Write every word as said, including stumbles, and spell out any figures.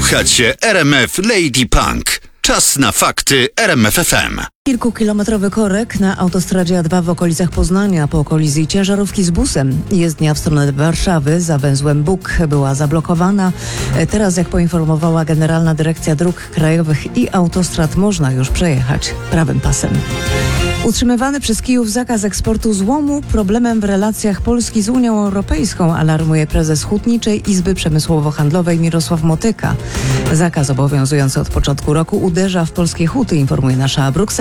Słuchacie R M F Lady Punk. Czas na fakty R M F F M. Kilkukilometrowy korek na autostradzie A dwa w okolicach Poznania po kolizji ciężarówki z busem. Jezdnia w stronę Warszawy za węzłem Bóg była zablokowana. Teraz, jak poinformowała Generalna Dyrekcja Dróg Krajowych i Autostrad, można już przejechać prawym pasem. Utrzymywany przez Kijów zakaz eksportu złomu problemem w relacjach Polski z Unią Europejską, alarmuje prezes Hutniczej Izby Przemysłowo-Handlowej Mirosław Motyka. Zakaz obowiązujący od początku roku uderza w polskie huty, informuje nasza Bruksela.